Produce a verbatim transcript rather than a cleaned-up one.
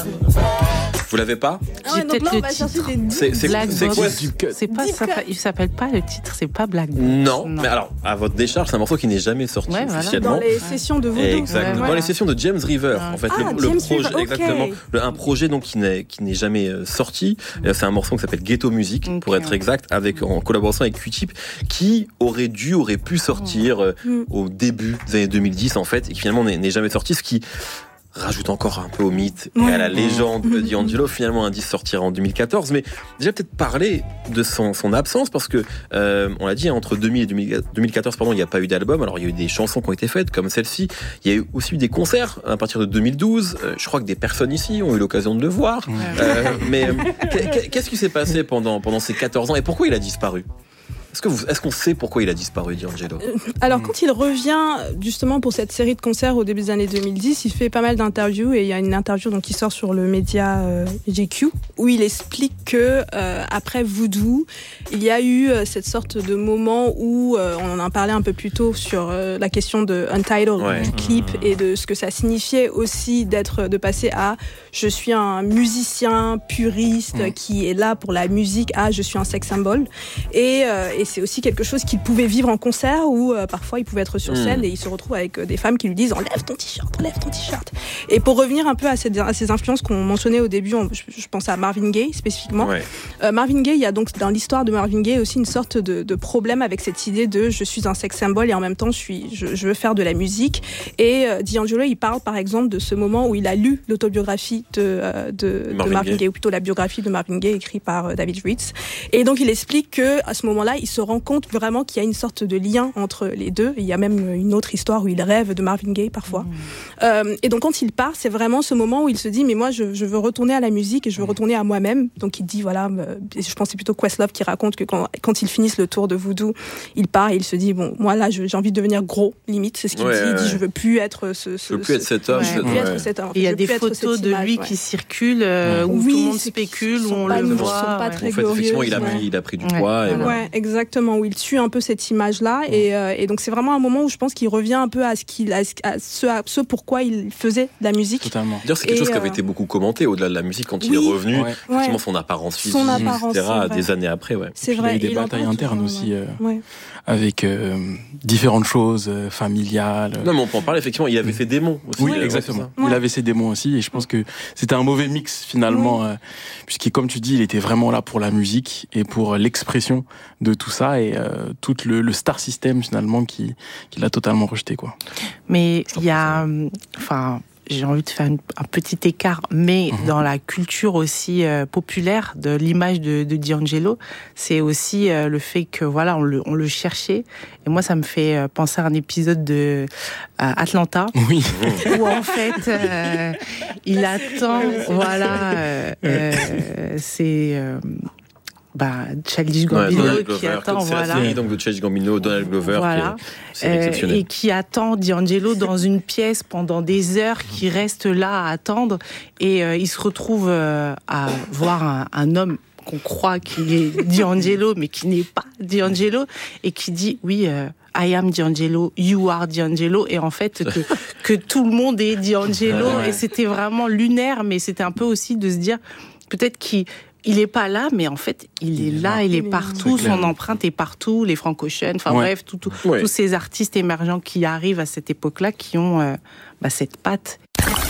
Vous l'avez pas? Ah ouais, donc là, on va chercher des C'est, c'est, Black c'est quoi Box. C'est pas, ça, il s'appelle pas le titre, c'est pas Black Box. Non, non, mais alors, à votre décharge, c'est un morceau qui n'est jamais sorti ouais, officiellement. Dans les sessions de Voodoo. Exactement. Ouais, dans les sessions de James River, ah. en fait, ah, le, le James projet, River, okay. exactement, le, un projet donc qui n'est qui n'est jamais euh, sorti. Et c'est un morceau qui s'appelle Ghetto Music, okay. pour être exact, avec en collaboration avec Q-Tip, qui aurait dû, aurait pu sortir euh, mm. au début des années deux mille dix, en fait, et qui finalement n'est, n'est jamais sorti, ce qui rajoute encore un peu au mythe et à la légende de D'Angelo. Finalement, un disque sortira en deux mille quatorze, mais déjà peut-être parler de son, son absence, parce que euh, on l'a dit, entre deux mille et deux mille quatorze, pardon, il n'y a pas eu d'album. Alors il y a eu des chansons qui ont été faites comme celle-ci. Il y a eu aussi eu des concerts à partir de deux mille douze. Euh, je crois que des personnes ici ont eu l'occasion de le voir. Euh, mais euh, qu'est-ce qui s'est passé pendant pendant ces quatorze ans et pourquoi il a disparu? Est-ce, que vous, est-ce qu'on sait pourquoi il a disparu, D'Angelo? Alors, mmh. quand il revient, justement, pour cette série de concerts au début des années deux mille dix, il fait pas mal d'interviews, et il y a une interview donc, qui sort sur le média euh, G Q, où il explique que euh, après Voodoo, il y a eu euh, cette sorte de moment où, euh, on en a parlé un peu plus tôt sur euh, la question de Untitled, ouais. du clip, mmh. et de ce que ça signifiait aussi d'être, de passer à « je suis un musicien puriste mmh. qui est là pour la musique » à « je suis un sex symbol ». Et, euh, et c'est aussi quelque chose qu'il pouvait vivre en concert où euh, parfois il pouvait être sur scène mmh. et il se retrouve avec euh, des femmes qui lui disent enlève ton t-shirt, enlève ton t-shirt. Et pour revenir un peu à ces, à ces influences qu'on mentionnait au début, on, je, je pense à Marvin Gaye spécifiquement. Ouais. Euh, Marvin Gaye, il y a donc dans l'histoire de Marvin Gaye aussi une sorte de, de problème avec cette idée de je suis un sex symbol et en même temps je, suis, je, je veux faire de la musique. Et euh, D'Angelo, il parle par exemple de ce moment où il a lu l'autobiographie de, euh, de, Marvin, de Marvin Gaye. Gaye, ou plutôt la biographie de Marvin Gaye écrite par euh, David Ritz. Et donc il explique que à ce moment-là, il se rend compte vraiment qu'il y a une sorte de lien entre les deux. Il y a même une autre histoire où il rêve de Marvin Gaye parfois. Mmh. Euh, et donc quand il part, c'est vraiment ce moment où il se dit mais moi je, je veux retourner à la musique et je veux retourner à moi-même. Donc il dit voilà, euh, je pense que c'est plutôt Questlove qui raconte que quand, quand ils finissent le tour de Voodoo, il part et il se dit bon moi là je, j'ai envie de devenir gros limite, c'est ce qu'il ouais, dit. Ouais. Il dit je veux plus être ce, ce je veux plus ce, être cet homme. Ouais, je veux plus ouais. être cet homme. En fait, il y a des photos de lui ouais. qui circulent euh, où oui, tout le monde spécule, où on le voit. Sont pas ouais. très en fait, effectivement, il a pris, il a pris du ouais. poids. Et ouais, voilà. exactement. Où il tue un peu cette image-là, ouais. et, euh, et donc c'est vraiment un moment où je pense qu'il revient un peu à ce qu'il, à ce, à ce pourquoi il faisait de la musique. Totalement. D'ailleurs, c'est quelque et chose euh... qui avait été beaucoup commenté au-delà de la musique quand oui. il est revenu. Ouais. Effectivement, son apparence physique, son apparence, et cetera. Des années après, ouais. C'est vrai. Il y a eu des batailles internes aussi. Euh, ouais. avec euh, différentes choses euh, familiales. Non, mais on peut en parler, effectivement. Il avait ses démons aussi. Oui, exactement. Ouais. Il avait ses démons aussi, et je pense que c'était un mauvais mix finalement, ouais. euh, puisque comme tu dis, il était vraiment là pour la musique et pour l'expression de tout ça, et euh, tout le, le star system finalement qui, qui l'a totalement rejeté, quoi. Mais il y a, enfin. J'ai envie de faire une, un petit écart, mais mmh. dans la culture aussi euh, populaire de l'image de, de D'Angelo, c'est aussi euh, le fait que voilà, on le, on le cherchait. Et moi, ça me fait euh, penser à un épisode de euh, Atlanta, oui. où en fait, euh, il attend, voilà, euh, euh, c'est euh, bah Childish Gambino ouais, qui Glover, attend, c'est voilà. la série donc de Childish Gambino, Donald Glover, voilà. qui est, c'est exceptionnel. Euh, et qui attend D'Angelo dans une pièce pendant des heures, qui reste là à attendre, et euh, il se retrouve euh, à voir un, un homme qu'on croit qu'il est D'Angelo, mais qui n'est pas D'Angelo, et qui dit oui. Euh, I am D'Angelo, you are D'Angelo, et en fait que, que tout le monde est D'Angelo, ouais. Et c'était vraiment lunaire, mais c'était un peu aussi de se dire peut-être qu'il il est pas là, mais en fait, il, il est là, là, il est partout, son empreinte est partout, les Frank Ocean, enfin ouais. bref, tout, tout, ouais. tous ces artistes émergents qui arrivent à cette époque-là, qui ont euh, bah, cette patte.